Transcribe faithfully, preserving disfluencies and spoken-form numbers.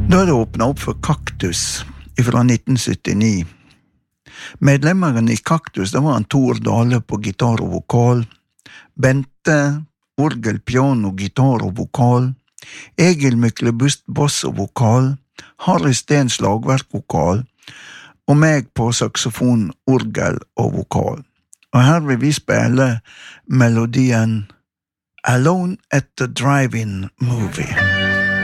Da er det åpnet opp for Kaktus fra nitten syttini. Medlemmerne i Kaktus, det var en Tor Dale på gitar og vokal, Bente, orgel, piano, gitar og vokal, Egil Myklebust, bass og vokal, Harry Sten, slagverk-vokal, og meg på saxofon, orgel og vokal. Og her vil vi spille melodien Alone at the Drive-In Movie.